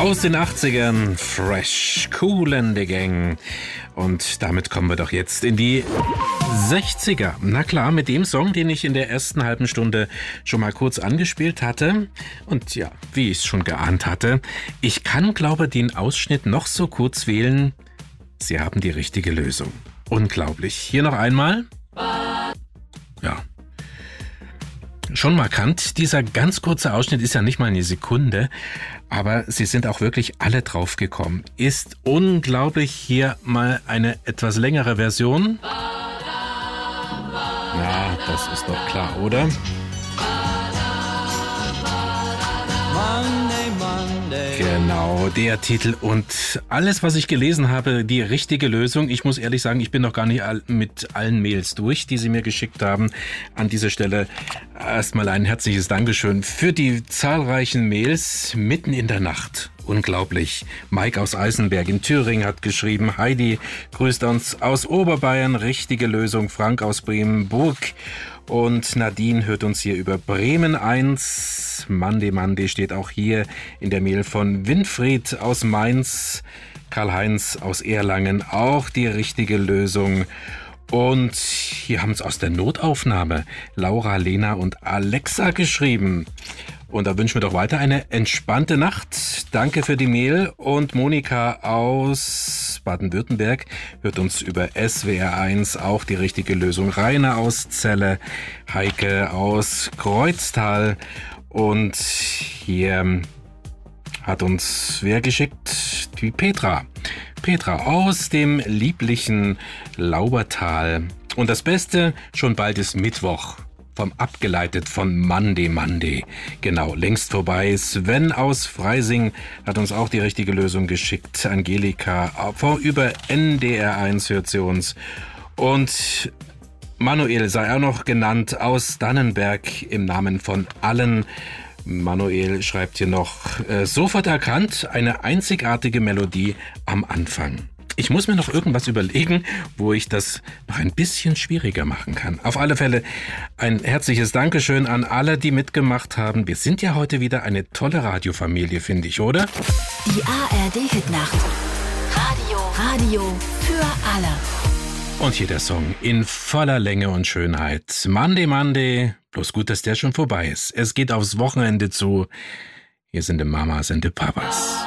Aus den 80ern, fresh, cool in the gang. Und damit kommen wir doch jetzt in die 60er. Na klar, mit dem Song, den ich in der ersten halben Stunde schon mal kurz angespielt hatte. Und ja, wie ich es schon geahnt hatte, ich kann, glaube ich, den Ausschnitt noch so kurz wählen. Sie haben die richtige Lösung. Unglaublich. Hier noch einmal. Ja. Schon markant, dieser ganz kurze Ausschnitt ist ja nicht mal eine Sekunde, aber sie sind auch wirklich alle drauf gekommen. Ist unglaublich, hier mal eine etwas längere Version. Na, das ist doch klar, oder? Genau, der Titel und alles, was ich gelesen habe, die richtige Lösung. Ich muss ehrlich sagen, ich bin noch gar nicht mit allen Mails durch, die Sie mir geschickt haben. An dieser Stelle erstmal ein herzliches Dankeschön für die zahlreichen Mails mitten in der Nacht. Unglaublich. Mike aus Eisenberg in Thüringen hat geschrieben, Heidi grüßt uns aus Oberbayern, richtige Lösung. Frank aus Bremenburg. Und Nadine hört uns hier über Bremen 1. Mande steht auch hier in der Mail von Winfried aus Mainz. Karl-Heinz aus Erlangen, auch die richtige Lösung. Und hier haben es aus der Notaufnahme Laura, Lena und Alexa geschrieben. Und da wünschen wir doch weiter eine entspannte Nacht. Danke für die Mail. Und Monika aus Baden-Württemberg hört uns über SWR1 auch die richtige Lösung. Rainer aus Celle, Heike aus Kreuztal. Und hier hat uns wer geschickt? Die Petra. Petra aus dem lieblichen Laubertal. Und das Beste, schon bald ist Mittwoch. Abgeleitet von Monday. Genau, längst vorbei. Sven aus Freising hat uns auch die richtige Lösung geschickt. Angelika über NDR1 hört sie uns. Und Manuel sei auch noch genannt aus Dannenberg im Namen von allen. Manuel schreibt hier noch, sofort erkannt, eine einzigartige Melodie am Anfang. Ich muss mir noch irgendwas überlegen, wo ich das noch ein bisschen schwieriger machen kann. Auf alle Fälle ein herzliches Dankeschön an alle, die mitgemacht haben. Wir sind ja heute wieder eine tolle Radiofamilie, finde ich, oder? Die ARD-Hitnacht. Radio für alle. Und hier der Song in voller Länge und Schönheit. Monday. Bloß gut, dass der schon vorbei ist. Es geht aufs Wochenende zu. Hier sind die Mamas und die Papas.